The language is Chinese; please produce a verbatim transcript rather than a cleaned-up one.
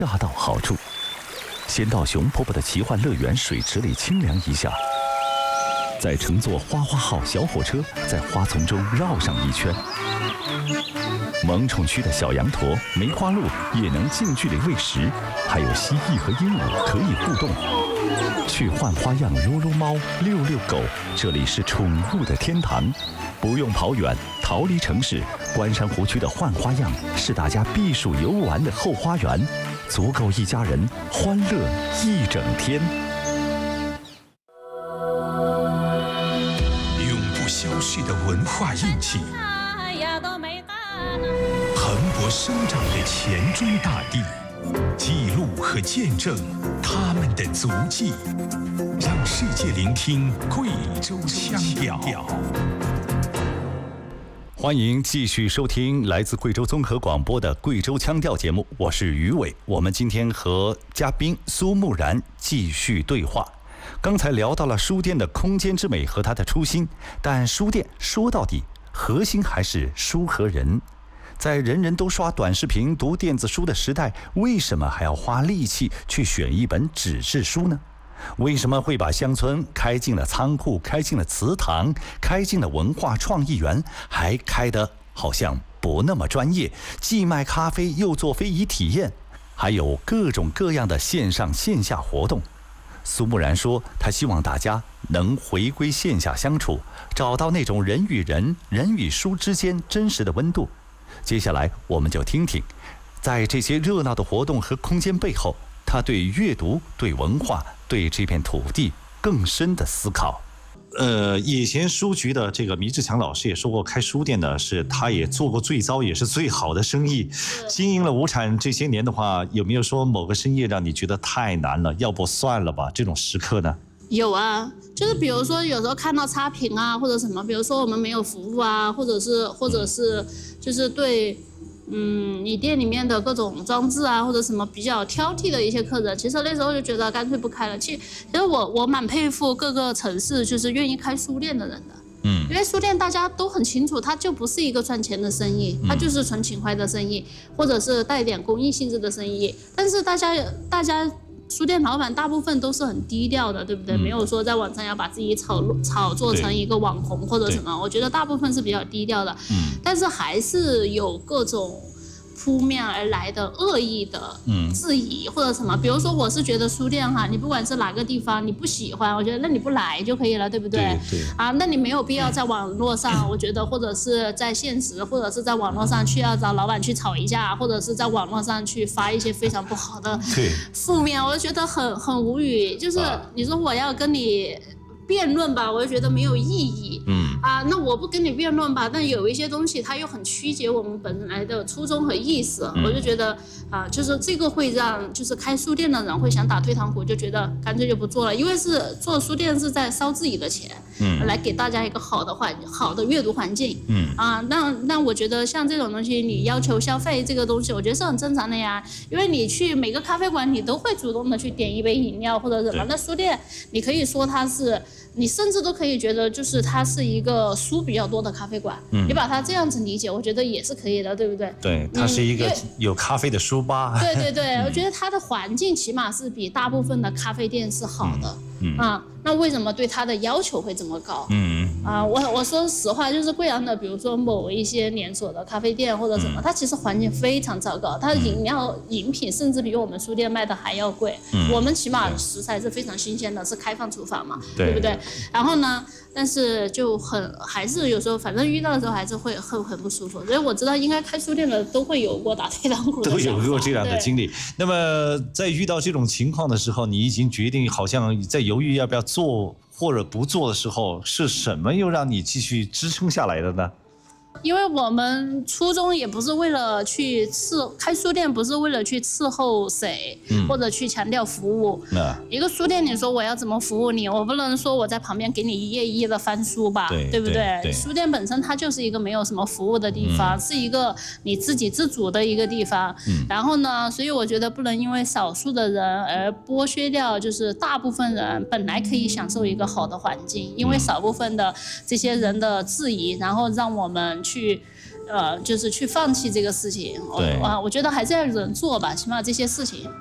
恰到好处。先到熊婆婆的奇幻乐园水池里清凉一下，再乘坐花花号小火车在花丛中绕上一圈。萌宠区的小羊驼、梅花鹿也能近距离喂食，还有蜥蜴和鹦鹉可以互动。去换花样撸撸猫、遛遛狗，这里是宠物的天堂。不用跑远，逃离城市，关山湖区的换花样是大家避暑游玩的后花园，足够一家人欢乐一整天。 永不消逝的文化印记，蓬勃生长的黔中大地，记录和见证他们的足迹，让世界聆听贵州腔调。 欢迎继续收听来自贵州综合广播的贵州腔调节目，我是于伟。我们今天和嘉宾苏木然继续对话。刚才聊到了书店的空间之美和它的初心，但书店说到底核心还是书和人。在人人都刷短视频、读电子书的时代，为什么还要花力气去选一本纸质书呢？为什么会把乡村开进了仓库，开进了祠堂，开进了文化创意园，还开得好像不那么专业，既卖咖啡又做非遗体验，还有各种各样的线上线下活动？苏木然说，他希望大家能回归线下相处，找到那种人与人、人与书之间真实的温度。接下来我们就听听，在这些热闹的活动和空间背后，他对阅读、对文化、对这片土地更深的思考。呃，以前书局的这个迷志强老师也说过，开书店呢是他也做过最糟也是最好的生意。经营了无产这些年的话，有没有说某个生意让你觉得太难了，要不算了吧？这种时刻呢？ 有啊，就是比如说有时候看到差评啊，或者什么，比如说我们没有服务啊，或者是或者是就是对。嗯，你店里面的各种装置啊，或者什么比较挑剔的一些客人，其实那时候就觉得干脆不开了。其实，其实我我蛮佩服各个城市就是愿意开书店的人的。嗯，因为书店大家都很清楚，它就不是一个赚钱的生意，它就是纯情怀的生意，或者是带点公益性质的生意。但是大家大家。书店老板大部分都是很低调的，对不对？嗯、没有说在网上要把自己炒炒作成一个网红或者什么。我觉得大部分是比较低调的，嗯、但是还是有各种扑面而来的恶意的质疑或者什么。比如说，我是觉得书店哈，你不管是哪个地方你不喜欢，我觉得那你不来就可以了，对不对？对对啊，那你没有必要在网络上，我觉得或者是在现实，或者是在网络上去要找老板去吵一架，或者是在网络上去发一些非常不好的负面，我就觉得很很无语。就是你说我要跟你辩论吧，我就觉得没有意义。嗯啊，那我不跟你辩论吧，但有一些东西它又很曲解我们本来的初衷和意思，嗯、我就觉得啊，就是这个会让就是开书店的人会想打退堂鼓，就觉得干脆就不做了，因为是做书店是在烧自己的钱，嗯，来给大家一个好的环好的阅读环境，嗯啊，那那我觉得像这种东西，你要求消费这个东西，我觉得是很正常的呀，因为你去每个咖啡馆，你都会主动的去点一杯饮料或者什么，那书店你可以说它是。你甚至都可以觉得，就是它是一个书比较多的咖啡馆，嗯、你把它这样子理解，我觉得也是可以的，对不对？ 对，它是一个有咖啡的书吧。 对对对，我觉得它的环境起码是比大部分的咖啡店是好的，嗯、啊，那为什么对它的要求会这么高？嗯啊，我我说实话，就是贵阳的，比如说某一些连锁的咖啡店或者什么，嗯、它其实环境非常糟糕，它的饮料饮品甚至比我们书店卖的还要贵，嗯、我们起码食材是非常新鲜的，是开放厨房嘛，对, 对不对？然后呢，但是就很还是有时候，反正遇到的时候还是会很很不舒服。所以我知道，应该开书店的都会有过打退堂鼓的想法， 都有过这样的经历。那么在遇到这种情况的时候，你已经决定好像在犹豫要不要做或者不做的时候，是什么又让你继续支撑下来的呢？ 因为我们初衷也不是为了去伺开书店，不是为了去伺候谁，嗯、或者去强调服务。嗯、一个书店，你说我要怎么服务你？我不能说我在旁边给你一页一页的翻书吧，对, 对不 对, 对, 对？书店本身它就是一个没有什么服务的地方，嗯、是一个你自给自足的一个地方。嗯、然后呢，所以我觉得不能因为少数的人而剥削掉，就是大部分人本来可以享受一个好的环境，因为少部分的这些人的质疑，然后让我们去呃，就是去放弃这个事情。 对啊，我觉得还是要有人做吧，起码这些事情。